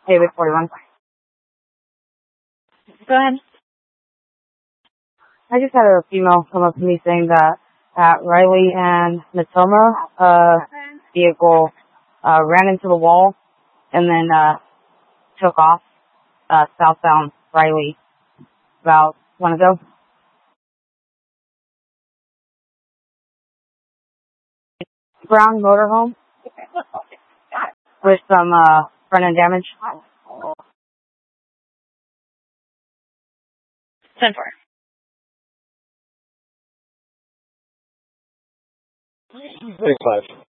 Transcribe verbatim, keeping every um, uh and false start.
David forty-one. Go ahead. I just had a female come up to me saying that at Riley and Matoma, uh, vehicle, uh, ran into the wall and then, uh, took off, uh, southbound Riley about one ago. Brown motorhome with some, uh, front end damage. ten four. Thanks, five.